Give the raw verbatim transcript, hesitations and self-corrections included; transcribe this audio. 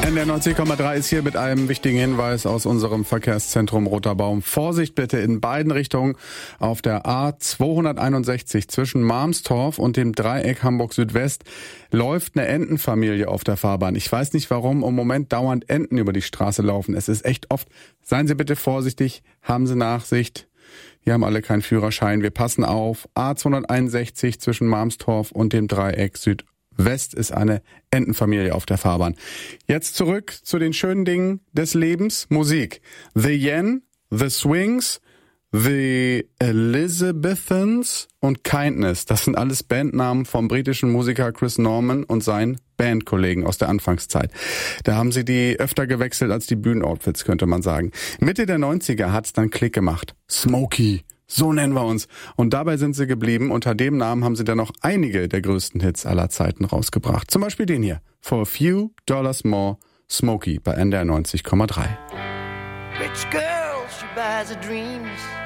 N D R neunzig Komma drei ist hier mit einem wichtigen Hinweis aus unserem Verkehrszentrum Roter Baum. Vorsicht bitte in beiden Richtungen auf der A zweihunderteinundsechzig zwischen Malmstorf und dem Dreieck Hamburg Südwest läuft eine Entenfamilie auf der Fahrbahn. Ich weiß nicht warum im Moment dauernd Enten über die Straße laufen. Es ist echt oft. Seien Sie bitte vorsichtig, haben Sie Nachsicht. Wir haben alle keinen Führerschein. Wir passen auf. A zweihunderteinundsechzig zwischen Malmstorf und dem Dreieck Südwest. West ist eine Entenfamilie auf der Fahrbahn. Jetzt zurück zu den schönen Dingen des Lebens. Musik. The Yen, The Swings, The Elizabethans und Kindness. Das sind alles Bandnamen vom britischen Musiker Chris Norman und seinen Bandkollegen aus der Anfangszeit. Da haben sie die öfter gewechselt als die Bühnenoutfits, könnte man sagen. Mitte der neunziger hat's dann Klick gemacht. Smokey. So nennen wir uns. Und dabei sind sie geblieben. Unter dem Namen haben sie dann noch einige der größten Hits aller Zeiten rausgebracht. Zum Beispiel den hier. For a few dollars more, Smokey bei N D R neunzig Komma drei. Rich girl, she buys her dreams.